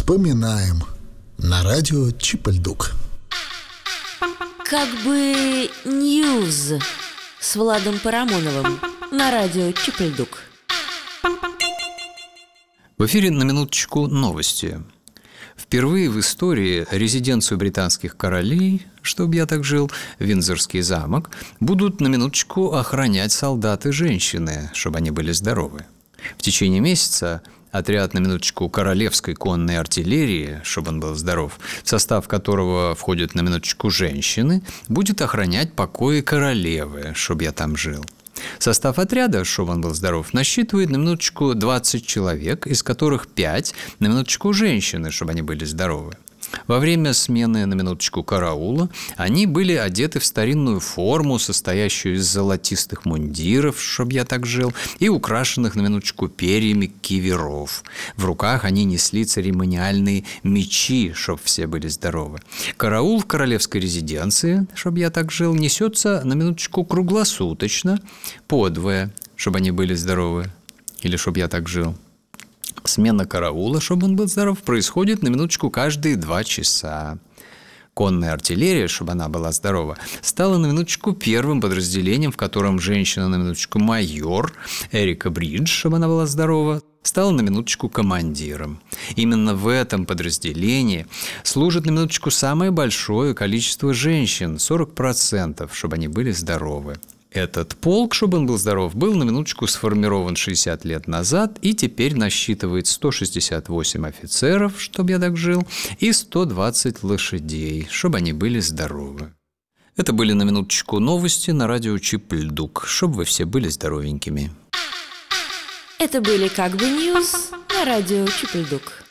вспоминаем на радио Чип-и-Ль-Дук. Как бы Ньюз с Владом Парамоновым на радио Чип-и-Ль-Дук. В эфире на минуточку новости. Впервые в истории резиденцию британских королей, чтобы я так жил, Виндзорский замок, будут на минуточку охранять солдаты-женщины, чтобы они были здоровы. В течение месяца отряд, на минуточку, королевской конной артиллерии, чтобы он был здоров, в состав которого входят, на минуточку, женщины, будет охранять покои королевы, чтобы я там жил. Состав отряда, чтобы он был здоров, насчитывает, на минуточку, 20 человек, из которых 5, на минуточку, женщины, чтобы они были здоровы. Во время смены, на минуточку, караула они были одеты в старинную форму, состоящую из золотистых мундиров, чтобы я так жил, и украшенных, на минуточку, перьями киверов. В руках они несли церемониальные мечи, чтобы все были здоровы. Караул в королевской резиденции, чтобы я так жил, несется, на минуточку, круглосуточно, подвое, чтобы они были здоровы, или чтобы я так жил. Смена караула, чтобы он был здоров, происходит, на минуточку, каждые 2 часа. Конная артиллерия, чтобы она была здорова, стала, на минуточку, первым подразделением, в котором женщина, на минуточку, майор Эрика Бридж, чтобы она была здорова, стала, на минуточку, командиром. Именно в этом подразделении служит, на минуточку, самое большое количество женщин, 40%, чтобы они были здоровы. Этот полк, чтобы он был здоров, был, на минуточку, сформирован 60 лет назад и теперь насчитывает 168 офицеров, чтобы я так жил, и 120 лошадей, чтобы они были здоровы. Это были, на минуточку, новости на радио Чип-и-Ль-Дук, чтобы вы все были здоровенькими. Это были «Как бы Ньюз» на радио Чип-и-Ль-Дук.